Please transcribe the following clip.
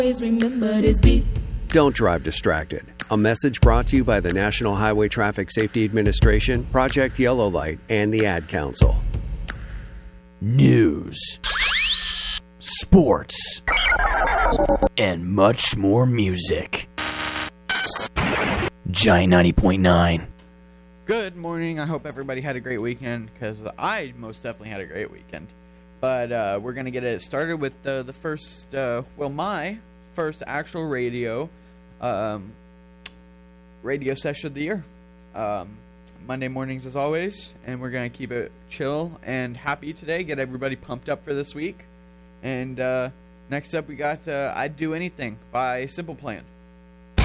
Always remember this beat. Don't drive distracted. A message brought to you by the National Highway Traffic Safety Administration, Project Yellow Light, and the Ad Council. News, sports, and much more music. Giant 90.9. Good morning. I hope everybody had a great weekend, because I most definitely had a great weekend. But we're going to get it started with the first, my first actual radio session of the year. Monday mornings as always, and we're going to keep it chill and happy today, get everybody pumped up for this week. And next up we got I'd Do Anything by Simple Plan.